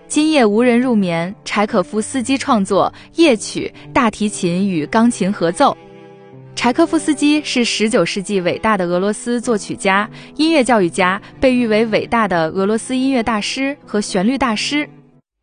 今夜无人入眠，柴可夫斯基创作夜曲，大提琴与钢琴合奏。柴可夫斯基是19世纪伟大的俄罗斯作曲家、音乐教育家，被誉为伟大的俄罗斯音乐大师和旋律大师。